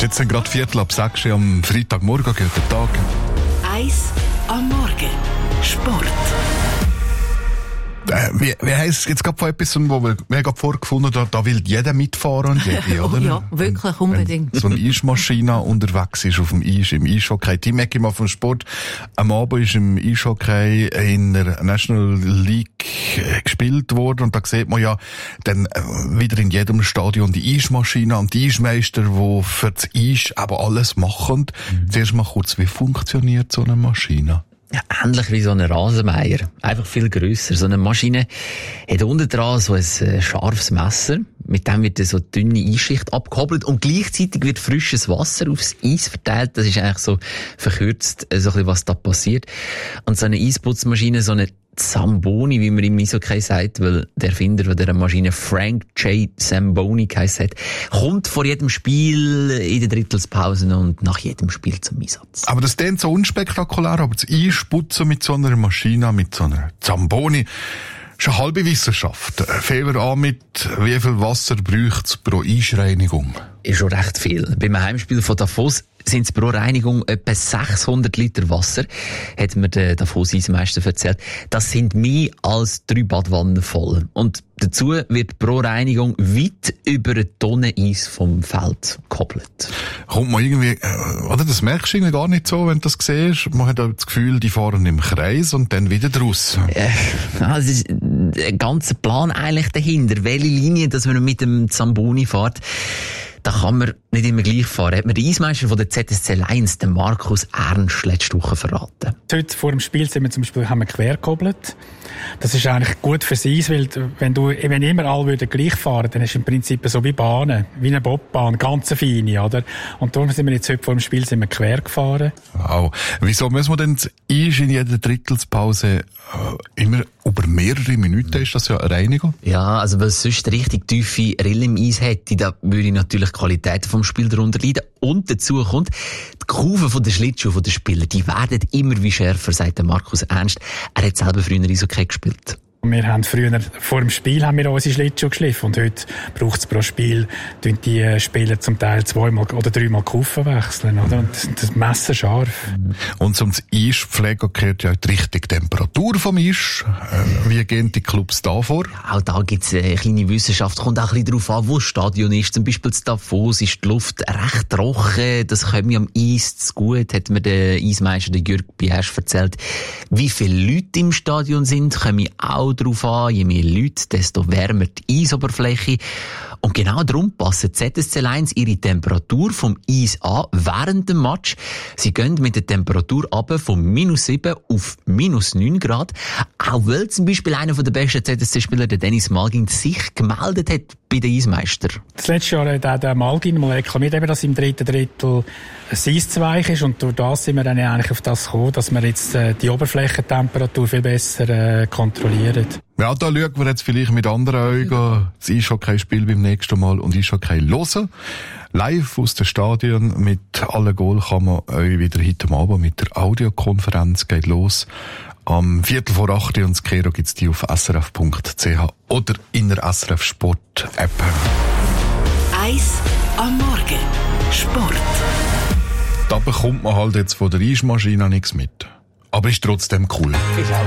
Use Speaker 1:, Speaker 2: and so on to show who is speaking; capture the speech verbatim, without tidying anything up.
Speaker 1: Jetzt sind gerade Viertel ab sechs am Freitagmorgen. Guten Tag.
Speaker 2: Eis am Morgen. Sport.
Speaker 1: Äh, wie, wie heisst jetzt gerade von etwas, wo wir, wir haben gerade vorgefunden, da, da will jeder mitfahren und jede, oder?
Speaker 3: Ja, wirklich, unbedingt.
Speaker 1: Wenn so eine Eismaschine unterwegs ist auf dem Eis, im Eishockey. Die merke ich mal vom Sport. Am Abend ist im Eishockey in der National League gespielt worden und da sieht man ja dann wieder in jedem Stadion die Eismaschine und die Eismeister, die für das Eis aber alles machen. Mhm. Zuerst mal kurz, wie funktioniert so eine Maschine?
Speaker 4: Ja, ähnlich wie so ein Rasenmäher. Einfach viel grösser. So eine Maschine hat unten dran so ein äh, scharfes Messer. Mit dem wird so eine dünne Eisschicht abgehobelt und gleichzeitig wird frisches Wasser aufs Eis verteilt. Das ist eigentlich so verkürzt, äh, so ein bisschen, was da passiert. Und so eine Eisputzmaschine, so eine Zamboni, wie man im Eishockey sagt, weil der Erfinder von dieser Maschine Frank J. Zamboni geheißen hat, kommt vor jedem Spiel in den Drittelspausen und nach jedem Spiel zum Einsatz.
Speaker 1: Aber das klingt so unspektakulär, aber das Einsputzen mit so einer Maschine, mit so einer Zamboni, ist eine halbe Wissenschaft. Fehler an mit, wie viel Wasser braucht es pro Eisreinigung?
Speaker 4: Ist schon recht viel. Beim Heimspiel von Davos sind es pro Reinigung etwa sechshundert Liter Wasser, hat mir der Davos-Eismeister erzählt. Das sind mehr als drei Badwannen voll. Und dazu wird pro Reinigung weit über eine Tonne Eis vom Feld gekoppelt.
Speaker 1: Kommt man irgendwie, oder das merkst du irgendwie gar nicht so, wenn du das siehst. Man hat das Gefühl, die fahren im Kreis und dann wieder draus.
Speaker 4: Äh, das ist ein ganzer Plan eigentlich dahinter. Welche Linie, dass man mit dem Zamboni fährt, da kann man nicht immer gleich fahren. Hat mir der Eismeister von der Z S C Lions, den Markus Ernst, letzte Woche verraten.
Speaker 5: Heute vor dem Spiel sind wir zum Beispiel, haben wir quer gehobelt. Das ist eigentlich gut fürs Eis, weil wenn du, wenn immer alle würden gleich fahren, dann ist es im Prinzip so wie Bahnen, wie eine Bobbahn, ganz feine, oder? Und darum sind wir jetzt heute vor dem Spiel sind wir quer gefahren.
Speaker 1: Wow. Wieso müssen wir denn das Eis in jeder Drittelspause äh, immer über mehrere Minuten? Ist das ja eine Reinigung?
Speaker 4: Ja, also weil es sonst richtig tiefe Rillen im Eis hätte, da würde natürlich die Qualität vom Spiel darunter leiden. Und dazu kommt, die Kurven von den Schlittschuhen der Spieler, die werden immer wie schärfer, sagt der Markus Ernst. Er hat selber früher Eishockey gespielt.
Speaker 5: Wir haben früher, vor dem Spiel haben wir unsere Schlittschuhe geschliffen und heute braucht es pro Spiel, tun die Spieler zum Teil zweimal oder dreimal die Kufen wechseln, oder? Und das Messer scharf.
Speaker 1: Und zum Eis pflegen gehört ja die richtige Temperatur vom Eis. Äh, wie gehen die Clubs da vor?
Speaker 4: Ja, auch da gibt es eine kleine Wissenschaft. Kommt auch ein bisschen darauf an, wo das Stadion ist. Zum Beispiel in Davos ist die Luft recht trocken. Das kommt mir am Eis zu gut, hat mir der Eismeister, der Jürg Biersch, erzählt. Wie viele Leute im Stadion sind, kommen auch darauf an. Je mehr Leute, desto wärmer die Eisoberfläche. Und genau darum passen die Z S C Lions ihre Temperatur vom Eis an während dem Match. Sie gehen mit der Temperatur runter von minus sieben auf minus neun Grad. Auch weil zum Beispiel einer der besten Z S C-Spieler, der Dennis Malgin, sich gemeldet hat bei den Eismeister.
Speaker 5: Das letzte Jahr hat auch der Malgin mal reklamiert, dass im dritten Drittel ein Eis zu weich ist. Und durch das sind wir dann eigentlich auf das gekommen, dass wir jetzt äh, die Oberflächentemperatur viel besser äh, kontrollieren.
Speaker 1: Ja, da schauen wir jetzt vielleicht mit anderen Augen das Eishockey-Spiel beim nächsten Mal und Eishockey hören. Live aus dem Stadion mit allen Goal kann man euch wieder heute Abend mit der Audiokonferenz geht los. Am Viertel vor acht und das Kero gibt's die auf s r f punkt c h oder in der S R F Sport App.
Speaker 2: Eis am Morgen. Sport.
Speaker 1: Da bekommt man halt jetzt von der Eismaschine nichts mit. Aber ist trotzdem cool.